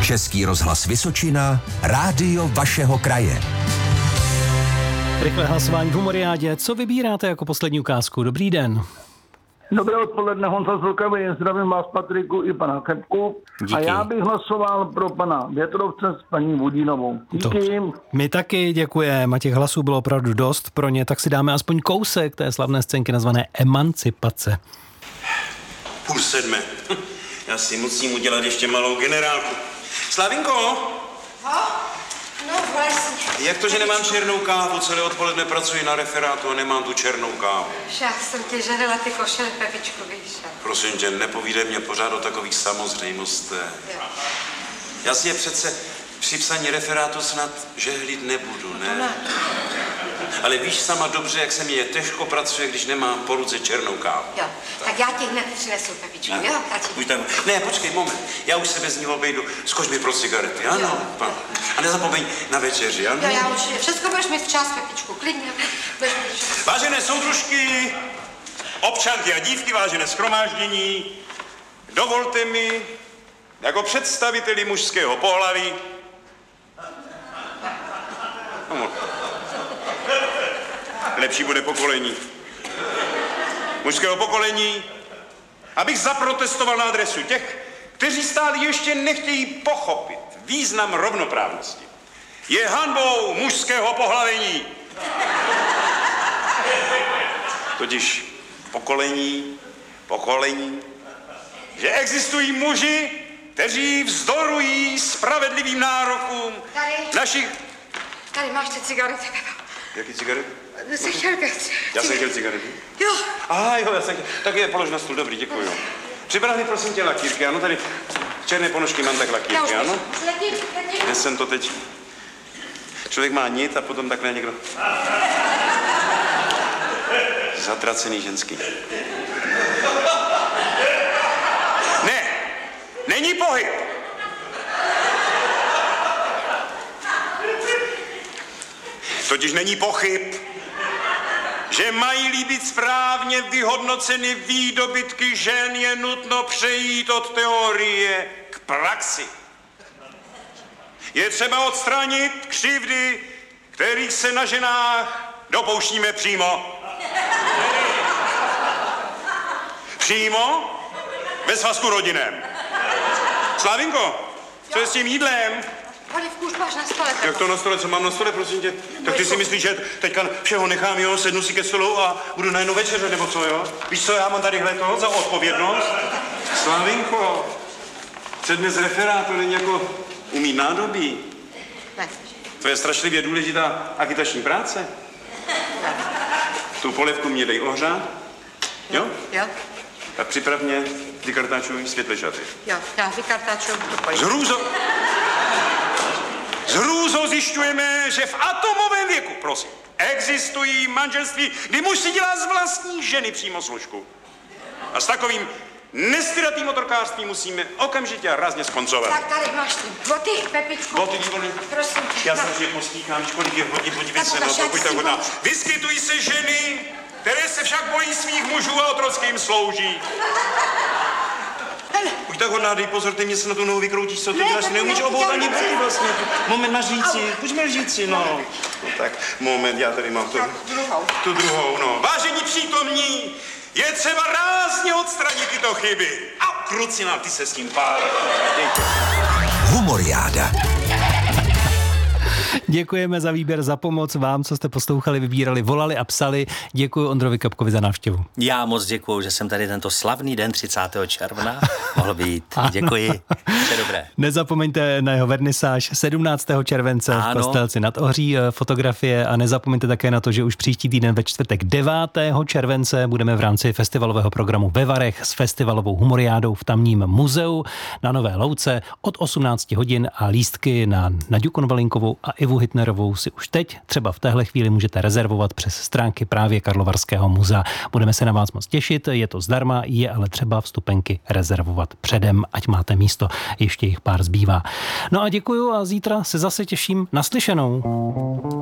Český rozhlas Vysočina, rádio vašeho kraje. Rychlé hlasování v Humoriádě. Co vybíráte jako poslední ukázku? Dobrý den. Dobré odpoledne, Honza z Vlkavy, zdravím vás Patriku i pana Kepku. Díky. A já bych hlasoval pro pana Větrovce s paní Vodínovou. Díky. My taky děkujeme, a těch hlasů bylo opravdu dost pro ně, tak si dáme aspoň kousek té slavné scénky nazvané Emancipace. 6:30. Já si musím udělat ještě malou generálku. Slavinko! No vlastně. Jak to, že nemám černou kávu? Celé odpoledne pracuji na referátu a nemám tu černou kávu. Já jsem tě žadala ty košele, Pepičku, víš. Prosím tě, nepovídej mě pořád o takových samozřejmostech. Já si je přece při psaní referátu snad žehlit nebudu, ne? Ale víš sama dobře, jak se mi je těžko pracuje, když nemám po ruce černou kávu. Jo, tak já ti hned přinesu, Pepičku, jo? Ne, počkej, moment. Já už se bez ní obejdu. Skoč mi pro cigarety, ano? A nezapomeň na večeři, ano? Jo, já určitě. Všechno budeš mít včas, Pepičku, klidně. Vážené soudružky, občanky a dívky, vážené shromáždění, dovolte mi, jako představiteli mužského pohlaví, lepší bude pokolení, mužského pokolení, abych zaprotestoval na adresu těch, kteří stále ještě nechtějí pochopit význam rovnoprávnosti. Je hanbou mužského pohlavení. Totiž pokolení, že existují muži, kteří vzdorují spravedlivým nárokům našich... Tady máš ty cigarety, Pepa. Jaký cigarety? Jsi chtěl Já jsem chtěl cigarety? Jo. Jo, já jsem chtěl. Tak je polož na stůl, dobrý, děkuju. Připrav mi prosím tě lakírky, ano, tady černé ponožky mám tak lakírky, ano? Letím. Kde jsem to teď? Člověk má nit a potom takhle někdo... Zatracený ženský. Ne, není pohyb. Totiž není pochyb, že mají-li být správně vyhodnoceny výdobytky žen, je nutno přejít od teorie k praxi. Je třeba odstranit křivdy, kterých se na ženách dopouštíme přímo. Přímo ve svazku rodinném. Slavinko, co je s tím jídlem? Polivku už máš na stole. Jak to na stole? Co mám na stole, prosím tě? Tak ty si myslíš, že teďka všeho nechám, jo? Sednu si ke stolu a budu najednou večeře, nebo co, jo? Víš co, já mám tadyhle to za odpovědnost? Slavinko, předmět z referátu není jako umít nádobí. Ne. To je strašlivě důležitá agitační práce. Tu polivku mě dej ohřát. Jo? Jo. Tak připrav mě vykartáčuj světle šaty. Jo, já vykartáčuju tu polivku. S hrůzou zjišťujeme, že v atomovém věku, prosím, existují manželství, kdy muž si dělá z vlastní ženy přímo služku. A s takovým nestydatým otrokářstvím musíme okamžitě a rázně skoncovat. Tak tady máš ty boty, Pepičku. Boty, výborně. Prosím tě. Já strašně postíkám, kolik je hodin, podívej se, Tak pojď tak hodná. Vyskytují se ženy, které se však bojí svých mužů a otrocky jim slouží. Buď tak hodná, dej pozor, ty mě se na tu nohu vykroutíš, co ty děláš, neumíš obout ani boty vlastně. Moment na říci, pojďme říci, no. No tak, moment, já tady mám tu druhou, no. Vážení přítomní, je třeba rázně odstranit tyto chyby. A krucinál, ty se s tím pár. Humoriáda. Děkujeme za výběr, za pomoc vám, co jste poslouchali, vybírali, volali a psali. Děkuji Ondrovi Kapkovi za návštěvu. Já moc děkuju, že jsem tady tento slavný den 30. června mohl být. Děkuji. Vše dobré. Nezapomeňte na jeho vernisáž 17. července v Kostelci nad Ohří, fotografie, a nezapomeňte také na to, že už příští týden ve čtvrtek 9. července budeme v rámci festivalového programu ve Varech s festivalovou humoriádou v tamním muzeu na Nové Louce od 18 hodin a lístky na Naďu Konvalinkovou a Ivu Hitnerovou si už teď, třeba v téhle chvíli, můžete rezervovat přes stránky právě Karlovarského muzea. Budeme se na vás moc těšit, je to zdarma, je ale třeba vstupenky rezervovat předem, ať máte místo, ještě jich pár zbývá. No a děkuju a zítra se zase těším. Naslyšenou.